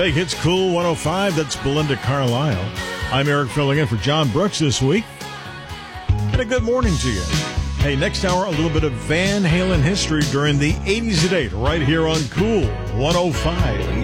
Big Hits Cool 105, that's Belinda Carlisle. I'm Eric filling in for John Brooks this week. And a good morning to you. Hey, next hour, a little bit of Van Halen history during the 80s at 8, right here on Cool 105.